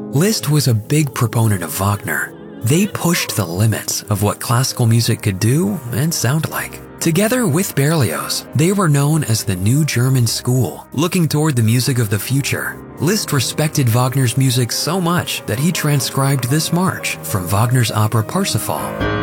Liszt was a big proponent of Wagner. They pushed the limits of what classical music could do and sound like. Together with Berlioz, they were known as the New German School, looking toward the music of the future. Liszt respected Wagner's music so much that he transcribed this march from Wagner's opera Parsifal.